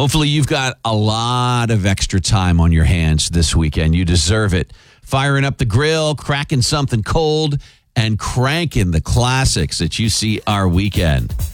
Hopefully you've got a lot of extra time on your hands this weekend. You deserve it. Firing up the grill, cracking something cold, and cranking the classics at UCR Weekend.